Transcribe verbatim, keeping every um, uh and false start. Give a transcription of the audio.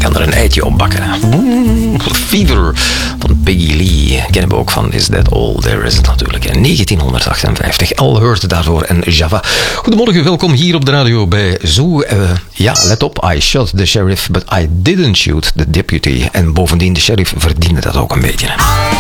kan er een eitje op bakken. Oeh, Fever van Peggy Lee. Kennen we ook van Is That All There Is natuurlijk. In negentienhonderdachtenvijftig. Al hoorde daarvoor en Java. Goedemorgen, welkom hier op de radio bij Zoo. Uh, ja, let op. I shot the sheriff, but I didn't shoot the deputy. En bovendien, de sheriff verdiende dat ook een beetje.